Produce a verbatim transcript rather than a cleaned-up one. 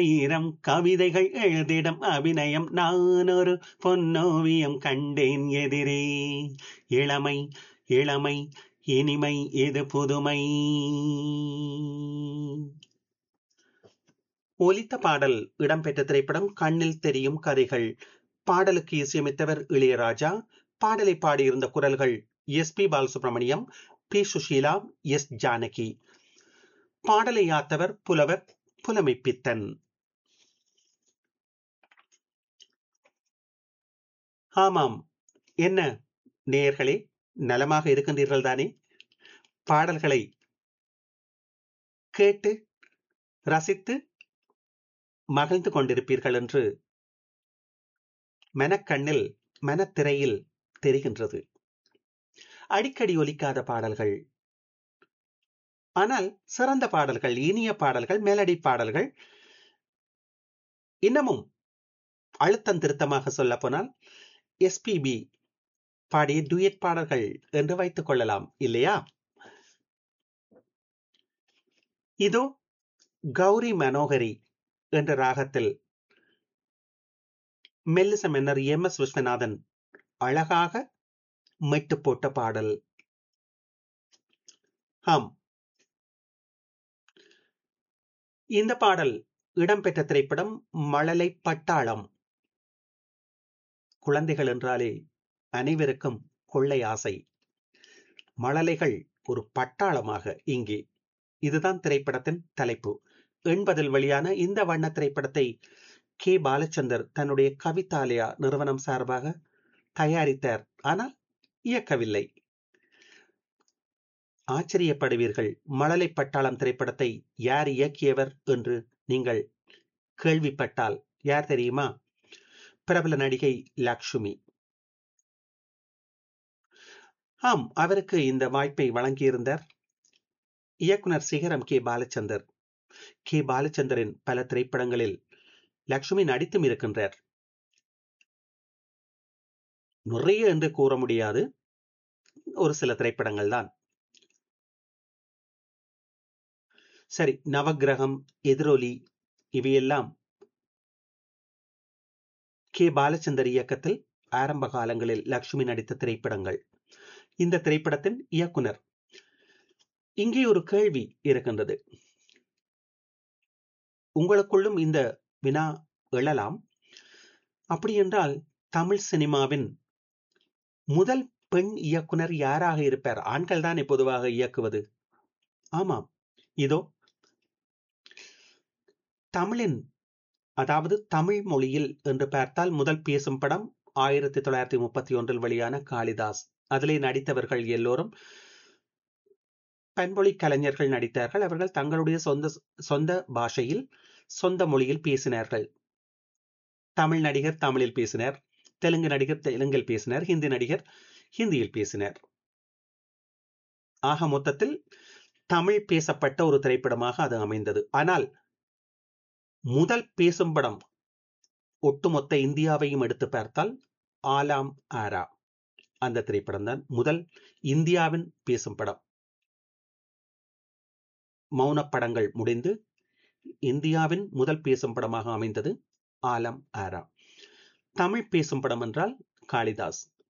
ஆயிரம் கவிதைகள் எழுதிடும் அபிநயம் நான் ஒரு பொன்னோவியம் கண்டேன் எதிரே. இளமை இளமை இனிமை இது புதுமை. ஒலித்த பாடல் இடம்பெற்ற திரைப்படம் கண்ணில் தெரியும் கதைகள். பாடலுக்கு இசையமைத்தவர் இளையராஜா. பாடலை பாடியிருந்த குரல்கள் S B Balasubramaniam, B Sushila, S Janaki. பாடலை யாத்தவர் புலவர் புலமைப்பித்தன். ஆமாம், என்ன நேயர்களே, நலமாக இருக்கின்றீர்கள் தானே? பாடல்களை கேட்டு ரசித்து மகிழ்ந்து கொண்டிருப்பீர்கள் என்று மனக்கண்ணில் மனத்திரையில் தெரிகின்றது. அடிக்கடி ஒலிக்காத பாடல்கள், ஆனால் சிறந்த பாடல்கள், இனிய பாடல்கள், மெலடி பாடல்கள், இன்னமும் அழுத்தம் திருத்தமாக சொல்ல போனால் எஸ்பிபி பாடிய டூயட் பாடல்கள் என்று வைத்துக் கொள்ளலாம் இல்லையா? இதோ கௌரி மனோகரி என்ற ராகத்தில் மெல்லிச மன்னர் எம் எஸ் விஸ்வநாதன் அழகாக மெட்டு போட்ட பாடல். ஆம், இந்த பாடல் இடம்பெற்ற திரைப்படம் மழலை பட்டாளம். குழந்தைகள் என்றாலே அனைவருக்கும் கொள்ளை ஆசை. மழலைகள் ஒரு பட்டாளமாக இங்கே. இதுதான் திரைப்படத்தின் தலைப்பு. எண்பதில் வெளியான இந்த வண்ண திரைப்படத்தை கே பாலச்சந்தர் தன்னுடைய கவிதாலயா நிறுவனம் சார்பாக தயாரித்தார், ஆனால் இயக்கவில்லை. ஆச்சரியப்படுவீர்கள், மழலை பட்டாளம் திரைப்படத்தை யார் இயக்கியவர் என்று நீங்கள் கேள்விப்பட்டால். யார் தெரியுமா? பிரபல நடிகை லக்ஷ்மி. ஆம், அவருக்கு இந்த வாய்ப்பை வழங்கியிருந்தார் இயக்குனர் சிகரம் கே பாலச்சந்தர். கே பாலச்சந்தரின் பல திரைப்படங்களில் லக்ஷ்மி நடித்தும் இருக்கின்றார். நிறைய என்று கூற முடியாது, ஒரு சில திரைப்படங்கள் தான். சரி, நவக்கிரகம், எதிரொலி, இவையெல்லாம் கே பாலச்சந்தர் இயக்கத்தில் ஆரம்ப காலங்களில் லக்ஷ்மி நடித்த திரைப்படங்கள். இந்த திரைப்படத்தின் இயக்குனர். இங்கே ஒரு கேள்வி இருக்கின்றது, உங்களுக்குள்ளும் இந்த வினா எழலாம். அப்படி என்றால் தமிழ் சினிமாவின் முதல் பெண் இயக்குனர் யாராக இருப்பார்? ஆண்கள் தான் பொதுவாக இயக்குவது. ஆமாம், இதோ தமிழின், அதாவது தமிழ் மொழியில் என்று பார்த்தால் முதல் பேசும் படம் ஆயிரத்தி தொள்ளாயிரத்தி முப்பத்தி ஒன்றில் வெளியான காளிதாஸ். அதிலே நடித்தவர்கள் எல்லோரும் பன்மொழி கலைஞர்கள் நடித்தார்கள். அவர்கள் தங்களுடைய சொந்த சொந்த பாஷையில் சொந்த மொழியில் பேசினார்கள். தமிழ் நடிகர் தமிழில் பேசினார், தெலுங்கு நடிகர் தெலுங்கில் பேசினார், ஹிந்தி நடிகர் ஹிந்தியில் பேசினார். ஆக மொத்தத்தில் தமிழ் பேசப்பட்ட ஒரு திரைப்படமாக அது அமைந்தது. ஆனால் முதல் பேசும் படம் ஒட்டுமொத்த இந்தியாவையும் எடுத்து பார்த்தால் ஆலாம் ஆரா, அந்த திரைப்படம் தான் முதல் இந்தியாவின் பேசும் படம். மௌன படங்கள் முடிந்து இந்தியாவின் முதல் பேசும் படமாக அமைந்தது ஆலம் ஆரா. தமிழ் பேசும் படம் என்றால் காளிதாஸ்.